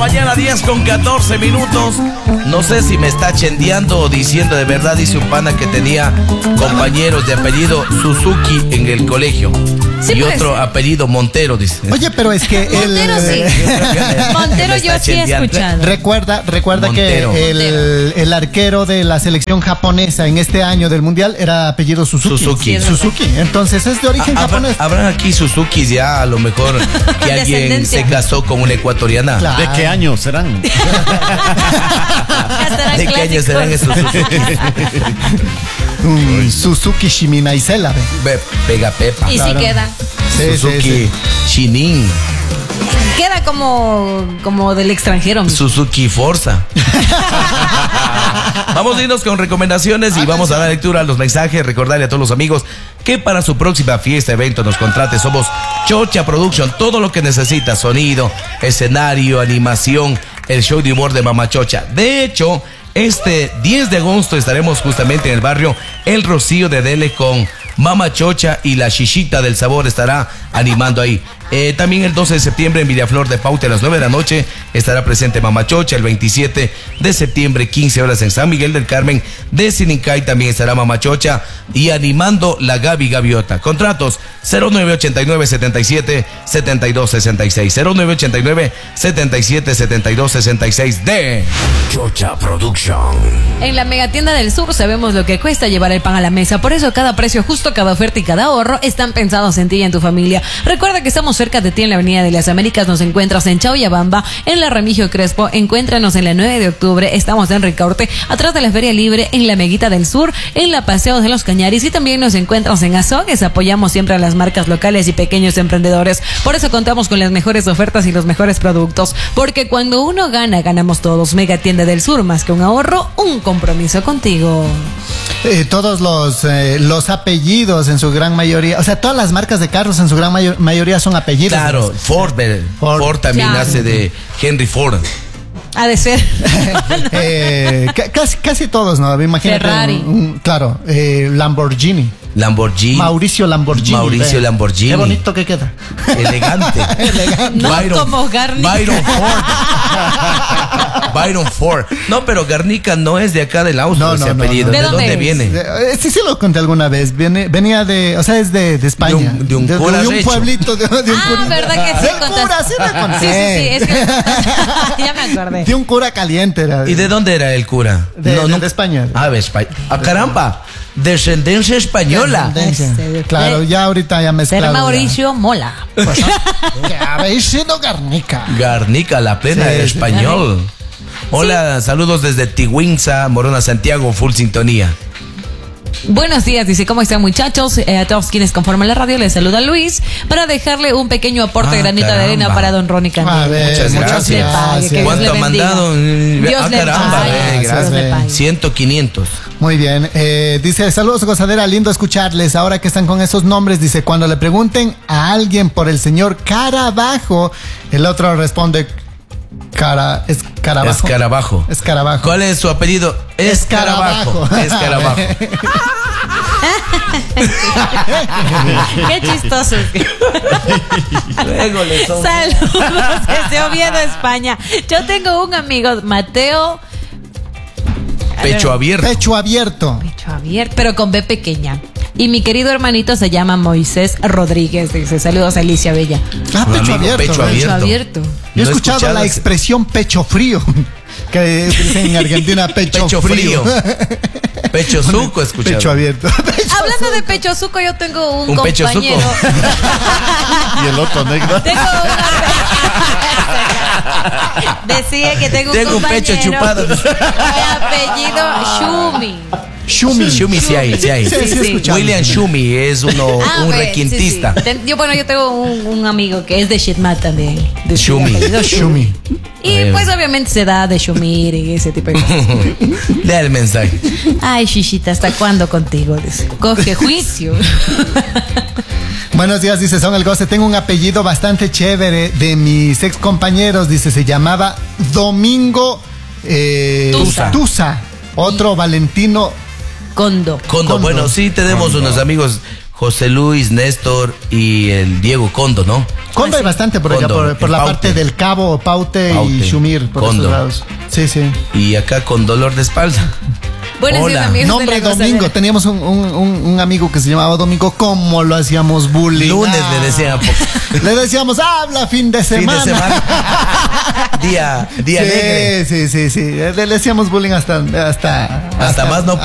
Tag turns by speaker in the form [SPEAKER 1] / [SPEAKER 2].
[SPEAKER 1] mañana, 10:14. No sé si me está chendeando o diciendo de verdad. Dice un pana que tenía compañeros de apellido Suzuki en el colegio. Sí, y otro apellido Montero, dice.
[SPEAKER 2] Oye, pero es que
[SPEAKER 3] Montero sí. Montero yo sí he escuchado.
[SPEAKER 2] Recuerda
[SPEAKER 1] Montero.
[SPEAKER 2] Que el arquero de la selección japonesa en este año del mundial era apellido Suzuki. Suzuki. Entonces es de origen japonés.
[SPEAKER 1] Habrán aquí Suzukis ya, a lo mejor que alguien se casó con una ecuatoriana.
[SPEAKER 4] Claro. ¿De qué año serán?
[SPEAKER 1] ¿De qué año serán esos Suzukis?
[SPEAKER 2] Suzuki Shiminaisela.
[SPEAKER 1] Pega Pepa.
[SPEAKER 3] Y claro. Sí queda.
[SPEAKER 1] Suzuki Shinin.
[SPEAKER 3] Queda como del extranjero.
[SPEAKER 1] Suzuki Forza. Vamos a irnos con recomendaciones y vamos a dar lectura a los mensajes. Recordarle a todos los amigos que para su próxima fiesta, evento, nos contrate. Somos Chocha Production. Todo lo que necesita: sonido, escenario, animación, el show de humor de Mama Chocha. De hecho, este 10 de agosto estaremos justamente en el barrio El Rocío de Dele con Mama Chocha y la Shishita del Sabor estará animando ahí. También el 12 de septiembre en Villaflor de Pauta a las 9 de la noche estará presente Mama Chocha. El 27 de septiembre, 15 horas en San Miguel del Carmen de Sinincay también estará Mama Chocha y animando la Gaby Gaviota. Contratos 0989-77-7266 0989-77-7266 de Chocha Production.
[SPEAKER 3] En la Megatienda del Sur sabemos lo que cuesta llevar el pan a la mesa. Por eso cada precio justo, cada oferta y cada ahorro están pensados en ti y en tu familia. Recuerda que estamos cerca de ti en la Avenida de las Américas. Nos encuentras en Chauyabamba, en la Remigio Crespo. Encuéntranos en la 9 de octubre. Estamos en Ricaurte, atrás de la Feria Libre, en la Meguita del Sur, en la Paseo de los Cañaris. Y también nos encuentras en Azogues. Apoyamos siempre a las marcas locales y pequeños emprendedores. Por eso contamos con las mejores ofertas y los mejores productos. Porque cuando uno gana, ganamos todos. Megatienda del Sur, más que un ahorro, un compromiso contigo.
[SPEAKER 2] Todos los apellidos en su gran mayoría, o sea, todas las marcas de carros en su gran mayoría son apellidos.
[SPEAKER 1] Claro, Ford también nace de Henry Ford.
[SPEAKER 3] Ha de ser.
[SPEAKER 2] Casi todos, ¿no? Imagínate.
[SPEAKER 3] Ferrari.
[SPEAKER 2] Claro, Lamborghini. Mauricio Lamborghini.
[SPEAKER 1] Lamborghini.
[SPEAKER 2] Qué bonito que queda.
[SPEAKER 1] Elegante.
[SPEAKER 3] No como Garnica.
[SPEAKER 1] Byron Ford. No, pero Garnica no es de acá del Austria, ese apellido.
[SPEAKER 3] No.
[SPEAKER 1] ¿De dónde viene?
[SPEAKER 2] Sí lo conté alguna vez. Venía de, o sea, es de España.
[SPEAKER 1] De un cura
[SPEAKER 2] de un pueblito. De un cura.
[SPEAKER 3] ¿Verdad que sí?
[SPEAKER 2] Del cura, sí me conté.
[SPEAKER 3] Sí, es que ya me acordé.
[SPEAKER 2] De un cura caliente era.
[SPEAKER 1] ¿Y de dónde era el cura?
[SPEAKER 2] De España.
[SPEAKER 1] De España. Caramba. Descendencia española.
[SPEAKER 2] Claro, ya ahorita ya mezclado.
[SPEAKER 3] Ser Mauricio Mola.
[SPEAKER 2] Pues, que habéis sido Garnica.
[SPEAKER 1] Garnica, la plena del español. Hola, saludos desde Tihuinza, Morona, Santiago, full sintonía.
[SPEAKER 3] Buenos días, dice, ¿cómo están, muchachos? A todos quienes conforman la radio, les saluda Luis para dejarle un pequeño aporte granito de arena para don Ronnie Candela.
[SPEAKER 1] Muchas gracias. ¿Cuánto ha mandado?
[SPEAKER 3] Dios le pague.
[SPEAKER 1] Gracias. 100-500.
[SPEAKER 2] Muy bien. Dice, saludos, gozadera, lindo escucharles. Ahora que están con esos nombres, dice, cuando le pregunten a alguien por el señor Carabajo, el otro responde...
[SPEAKER 1] Escarabajo. ¿Cuál es su apellido? Escarabajo.
[SPEAKER 3] Qué chistoso. Saludos desde Oviedo, España. Yo tengo un amigo, Mateo.
[SPEAKER 1] Pecho abierto,
[SPEAKER 3] pero con B pequeña. Y mi querido hermanito se llama Moisés Rodríguez. Dice, saludos a Alicia Bella.
[SPEAKER 2] Pecho abierto. Yo he escuchado la expresión pecho frío, que dicen en Argentina pecho frío.
[SPEAKER 1] Pecho suco, escuchado.
[SPEAKER 2] Pecho abierto.
[SPEAKER 3] Hablando de pecho suco, yo tengo un
[SPEAKER 1] pecho
[SPEAKER 3] compañero.
[SPEAKER 1] suco.
[SPEAKER 4] Y el otro negro.
[SPEAKER 3] Decía que tengo un
[SPEAKER 1] pecho chupado.
[SPEAKER 3] De apellido Shumi.
[SPEAKER 1] Shumi, sí hay.
[SPEAKER 3] Sí.
[SPEAKER 1] William Shumi es un requintista.
[SPEAKER 3] Sí. Yo tengo un amigo que es de Shitmat también. De
[SPEAKER 1] Shumi.
[SPEAKER 3] Y pues obviamente se da de Shumir y ese tipo de cosas.
[SPEAKER 1] Lea el mensaje.
[SPEAKER 3] Ay, Shishita, ¿hasta cuándo contigo? Dice, coge juicio.
[SPEAKER 2] Buenos días, dice, son el goce. Tengo un apellido bastante chévere de mis ex compañeros. Dice, se llamaba Domingo Tusa. Otro Valentino
[SPEAKER 3] Condo.
[SPEAKER 1] Bueno, sí tenemos unos amigos José Luis, Néstor y el Diego Condo, ¿no?
[SPEAKER 2] Condo hay bastante por allá,
[SPEAKER 1] Condo,
[SPEAKER 2] por la
[SPEAKER 1] Paute.
[SPEAKER 2] parte del Cabo, Paute y Shumir, por
[SPEAKER 1] Condo.
[SPEAKER 2] esos lados. Sí, sí.
[SPEAKER 1] Y acá con dolor de espalda.
[SPEAKER 3] Buenos días,
[SPEAKER 1] Hola.
[SPEAKER 3] amigos de
[SPEAKER 2] Nombre
[SPEAKER 3] la
[SPEAKER 2] Domingo.
[SPEAKER 3] gozadera.
[SPEAKER 2] Teníamos un amigo que se llamaba Domingo. ¿Cómo lo hacíamos bullying?
[SPEAKER 1] Lunes le decían.
[SPEAKER 2] Le decíamos, habla fin de
[SPEAKER 1] Fin
[SPEAKER 2] semana.
[SPEAKER 1] de semana. día alegre.
[SPEAKER 2] Sí. Le decíamos bullying hasta
[SPEAKER 1] Hasta más no